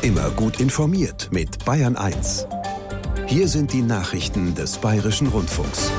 Immer gut informiert mit Bayern 1. Hier sind die Nachrichten des Bayerischen Rundfunks.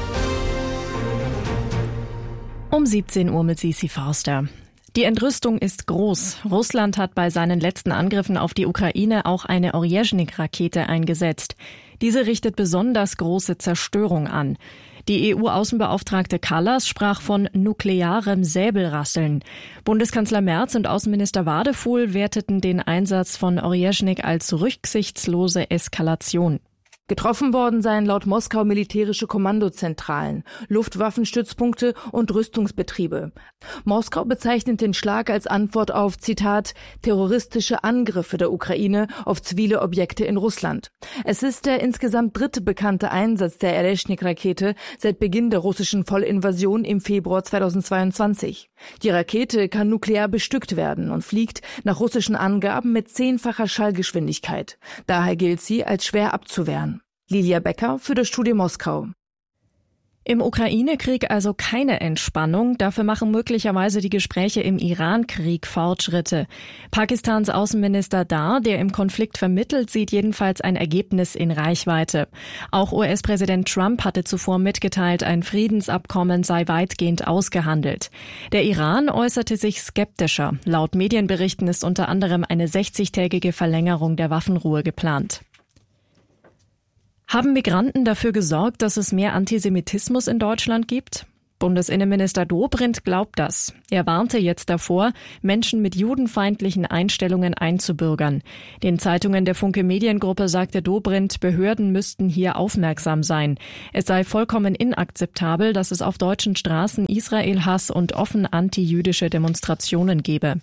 Um 17 Uhr mit Sisi Forster. Die Entrüstung ist groß. Russland hat bei seinen letzten Angriffen auf die Ukraine auch eine Orjezhnik-Rakete eingesetzt. Diese richtet besonders große Zerstörung an. Die EU-Außenbeauftragte Kallas sprach von nuklearem Säbelrasseln. Bundeskanzler Merz und Außenminister Wadefuhl werteten den Einsatz von Orjezhnik als rücksichtslose Eskalation. Getroffen worden seien laut Moskau militärische Kommandozentralen, Luftwaffenstützpunkte und Rüstungsbetriebe. Moskau bezeichnet den Schlag als Antwort auf, Zitat, terroristische Angriffe der Ukraine auf zivile Objekte in Russland. Es ist der insgesamt dritte bekannte Einsatz der Orjezhnik-Rakete seit Beginn der russischen Vollinvasion im Februar 2022. Die Rakete kann nuklear bestückt werden und fliegt nach russischen Angaben mit 10-facher Schallgeschwindigkeit. Daher gilt sie als schwer abzuwehren. Lilia Becker für das Studio Moskau. Im Ukraine-Krieg also keine Entspannung. Dafür machen möglicherweise die Gespräche im Iran-Krieg Fortschritte. Pakistans Außenminister Dar, der im Konflikt vermittelt, sieht jedenfalls ein Ergebnis in Reichweite. Auch US-Präsident Trump hatte zuvor mitgeteilt, ein Friedensabkommen sei weitgehend ausgehandelt. Der Iran äußerte sich skeptischer. Laut Medienberichten ist unter anderem eine 60-tägige Verlängerung der Waffenruhe geplant. Haben Migranten dafür gesorgt, dass es mehr Antisemitismus in Deutschland gibt? Bundesinnenminister Dobrindt glaubt das. Er warnte jetzt davor, Menschen mit judenfeindlichen Einstellungen einzubürgern. Den Zeitungen der Funke Mediengruppe sagte Dobrindt, Behörden müssten hier aufmerksam sein. Es sei vollkommen inakzeptabel, dass es auf deutschen Straßen Israel-Hass und offen antijüdische Demonstrationen gebe.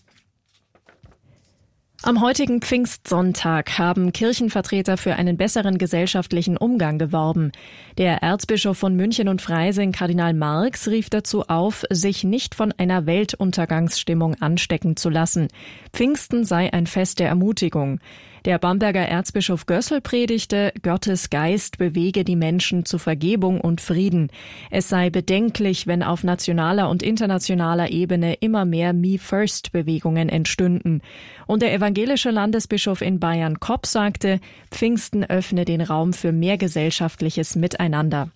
Am heutigen Pfingstsonntag haben Kirchenvertreter für einen besseren gesellschaftlichen Umgang geworben. Der Erzbischof von München und Freising, Kardinal Marx, rief dazu auf, sich nicht von einer Weltuntergangsstimmung anstecken zu lassen. Pfingsten sei ein Fest der Ermutigung. Der Bamberger Erzbischof Gössel predigte, Gottes Geist bewege die Menschen zu Vergebung und Frieden. Es sei bedenklich, wenn auf nationaler und internationaler Ebene immer mehr Me-First-Bewegungen entstünden. Und der evangelische Landesbischof in Bayern Kopp sagte, Pfingsten öffne den Raum für mehr gesellschaftliches Miteinander.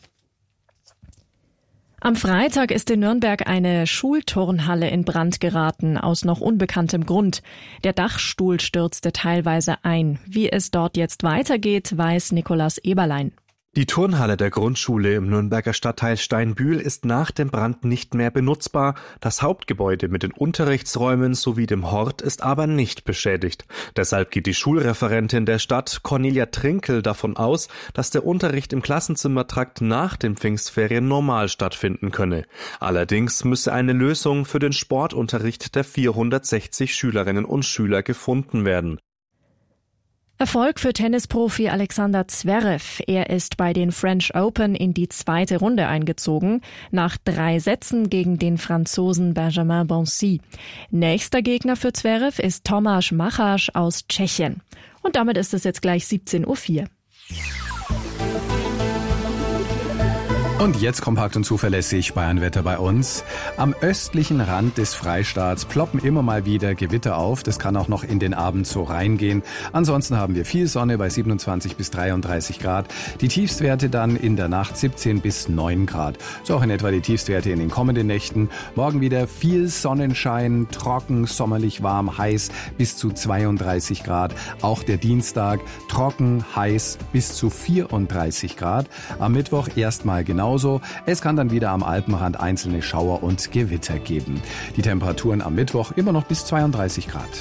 Am Freitag ist in Nürnberg eine Schulturnhalle in Brand geraten, aus noch unbekanntem Grund. Der Dachstuhl stürzte teilweise ein. Wie es dort jetzt weitergeht, weiß Nikolaus Eberlein. Die Turnhalle der Grundschule im Nürnberger Stadtteil Steinbühl ist nach dem Brand nicht mehr benutzbar. Das Hauptgebäude mit den Unterrichtsräumen sowie dem Hort ist aber nicht beschädigt. Deshalb geht die Schulreferentin der Stadt, Cornelia Trinkel, davon aus, dass der Unterricht im Klassenzimmertrakt nach den Pfingstferien normal stattfinden könne. Allerdings müsse eine Lösung für den Sportunterricht der 460 Schülerinnen und Schüler gefunden werden. Erfolg für Tennisprofi Alexander Zverev. Er ist bei den French Open in die zweite Runde eingezogen, nach 3 Sätzen gegen den Franzosen Benjamin Bonzi. Nächster Gegner für Zverev ist Tomáš Macháš aus Tschechien. Und damit ist es jetzt gleich 17:04 Uhr. Und jetzt kompakt und zuverlässig Bayernwetter bei uns. Am östlichen Rand des Freistaats ploppen immer mal wieder Gewitter auf. Das kann auch noch in den Abend so reingehen. Ansonsten haben wir viel Sonne bei 27 bis 33 Grad. Die Tiefstwerte dann in der Nacht 17 bis 9 Grad. So auch in etwa die Tiefstwerte in den kommenden Nächten. Morgen wieder viel Sonnenschein, trocken, sommerlich warm, heiß bis zu 32 Grad. Auch der Dienstag trocken, heiß bis zu 34 Grad. Am Mittwoch erstmal genauso. Es kann dann wieder am Alpenrand einzelne Schauer und Gewitter geben. Die Temperaturen am Mittwoch immer noch bis 32 Grad.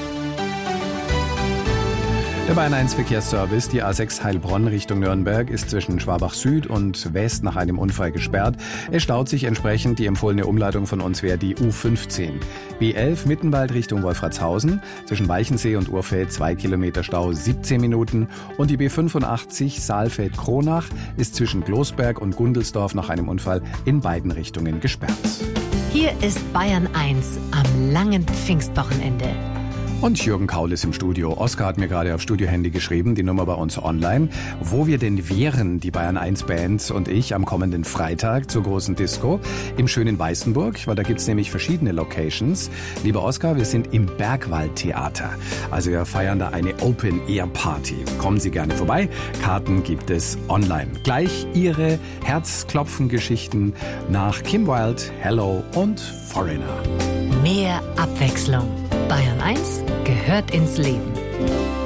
Der Bayern 1 Verkehrsservice, die A6 Heilbronn Richtung Nürnberg, ist zwischen Schwabach Süd und West nach einem Unfall gesperrt. Es staut sich entsprechend. Die empfohlene Umleitung von uns wäre die U15. B11 Mittenwald Richtung Wolfratshausen, zwischen Weichensee und Urfeld 2 Kilometer Stau, 17 Minuten. Und die B85 Saalfeld-Kronach ist zwischen Glosberg und Gundelsdorf nach einem Unfall in beiden Richtungen gesperrt. Hier ist Bayern 1 am langen Pfingstwochenende. Und Jürgen Kaul ist im Studio. Oskar hat mir gerade auf Studiohandy geschrieben, die Nummer bei uns online, wo wir denn wären, die Bayern 1 Band und ich, am kommenden Freitag zur großen Disco im schönen Weißenburg, weil da gibt's nämlich verschiedene Locations. Lieber Oskar, wir sind im Bergwaldtheater. Also wir feiern da eine Open-Air-Party. Kommen Sie gerne vorbei. Karten gibt es online. Gleich Ihre Herzklopfen-Geschichten nach Kim Wilde, Hello und Foreigner. Mehr Abwechslung. Bayern 1 gehört ins Leben.